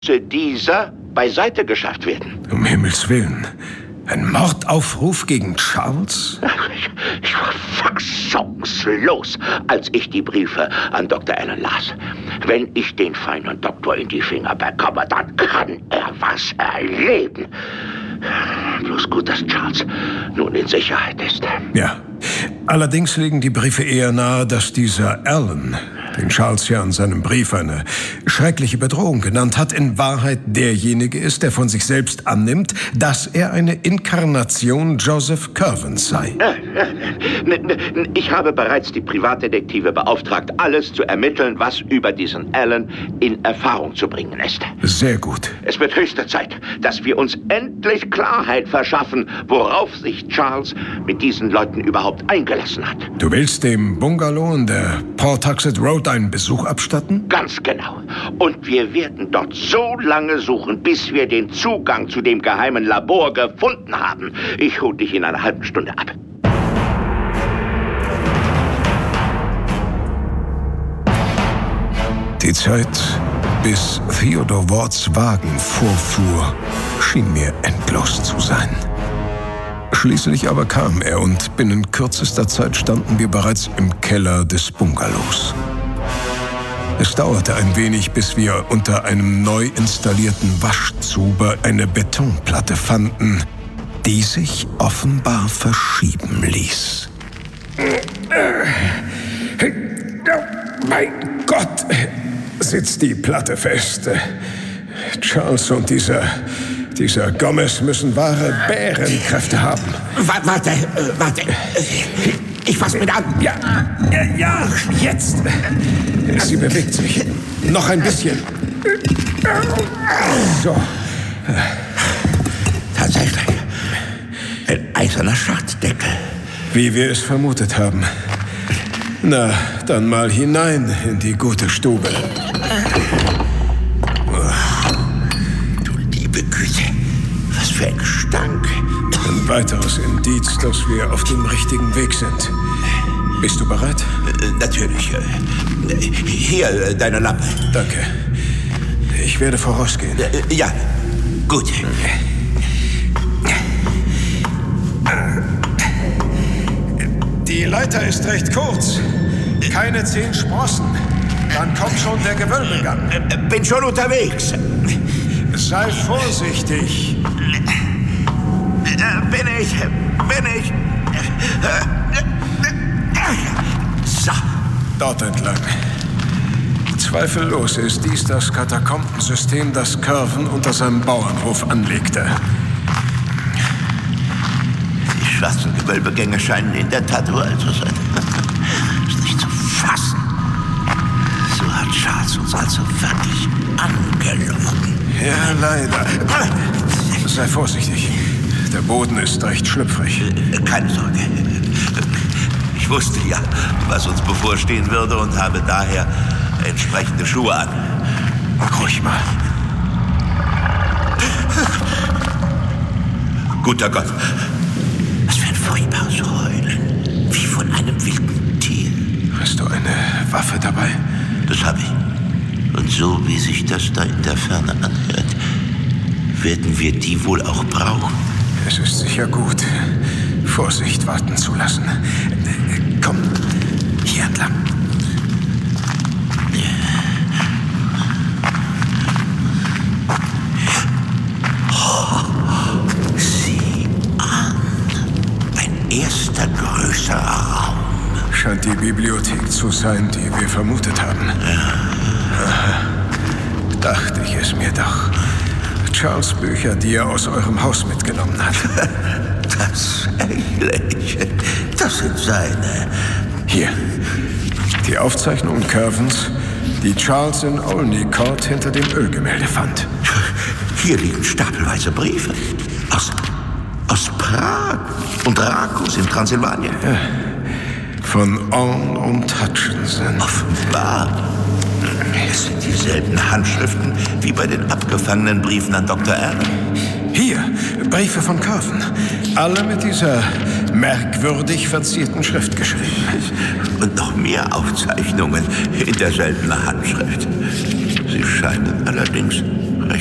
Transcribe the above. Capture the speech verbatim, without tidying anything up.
dieser beiseite geschafft werden. Um Himmels Willen. Ein Mordaufruf gegen Charles? Ich, ich war fassungslos, als ich die Briefe an Doktor Allen las. Wenn ich den feinen Doktor in die Finger bekomme, dann kann er was erleben. Bloß gut, dass Charles nun in Sicherheit ist. Ja, allerdings legen die Briefe eher nahe, dass dieser Allen, den Charles ja in seinem Brief eine schreckliche Bedrohung genannt hat, in Wahrheit derjenige ist, der von sich selbst annimmt, dass er eine Inkarnation Joseph Curvens sei. Ich habe bereits die Privatdetektive beauftragt, alles zu ermitteln, was über diesen Allen in Erfahrung zu bringen ist. Sehr gut. Es wird höchste Zeit, dass wir uns endlich Klarheit verschaffen, worauf sich Charles mit diesen Leuten überhaupt eingelassen hat. Du willst dem Bungalow in der Pawtuxet Road einen Besuch abstatten? Ganz genau. Und wir werden dort so lange suchen, bis wir den Zugang zu dem geheimen Labor gefunden haben. Ich hole dich in einer halben Stunde ab. Die Zeit, bis Theodore Wards Wagen vorfuhr, schien mir endlos zu sein. Schließlich aber kam er und binnen kürzester Zeit standen wir bereits im Keller des Bungalows. Es dauerte ein wenig, bis wir unter einem neu installierten Waschzuber eine Betonplatte fanden, die sich offenbar verschieben ließ. Mein Gott, sitzt die Platte fest. Charles und dieser, dieser Gomez müssen wahre Bärenkräfte haben. W- warte, äh, warte. Ich fass mit an. Ja, ja, ja, jetzt. Sie bewegt sich. Noch ein bisschen. So. Tatsächlich. Ein eiserner Schachtdeckel. Wie wir es vermutet haben. Na, dann mal hinein in die gute Stube. Du liebe Güte, was für ein Gestank. Ein weiteres Indiz, dass wir auf dem richtigen Weg sind. Bist du bereit? Äh, natürlich. Äh, hier, äh, deine Lampe. Danke. Ich werde vorausgehen. Äh, ja, gut. Die Leiter ist recht kurz. Keine zehn Sprossen. Dann kommt schon der Gewölbegang. Äh, bin schon unterwegs. Sei vorsichtig. Äh, bin ich, bin ich. So. Dort entlang. Zweifellos ist dies das Katakombensystem, das Curven unter seinem Bauernhof anlegte. Die schwarzen Gewölbegänge scheinen in der Tat uralt zu sein. Ist nicht zu fassen. So hat Charles uns also wirklich angelogen. Ja, leider. Sei vorsichtig. Der Boden ist recht schlüpfrig. Keine Sorge. Ich wusste ja, was uns bevorstehen würde und habe daher entsprechende Schuhe an. Ruhig mal. Guter Gott. Was für ein furchtbares Heulen. Wie von einem wilden Tier. Hast du eine Waffe dabei? Das habe ich. Und so wie sich das da in der Ferne anhört, werden wir die wohl auch brauchen. Es ist sicher gut, Vorsicht walten zu lassen. Komm, hier entlang. Sieh an. Ein erster größerer Raum. Scheint die Bibliothek zu sein, die wir vermutet haben. Aha. Dachte ich es mir doch. Charles Bücher, die er aus eurem Haus mitgenommen hat. Tatsächlich. Das sind seine. Hier. Die Aufzeichnungen Curvens, die Charles in Olney Court hinter dem Ölgemälde fand. Hier liegen stapelweise Briefe. Aus, aus Prag und Rakus in Transsilvanien. Ja. Von Orne und Hutchinson. Offenbar. Es sind dieselben Handschriften wie bei den abgefangenen Briefen an Doktor Allen. Hier, Briefe von Curven. Alle mit dieser merkwürdig verzierten Schrift geschrieben. Und noch mehr Aufzeichnungen in derselben Handschrift. Sie scheinen allerdings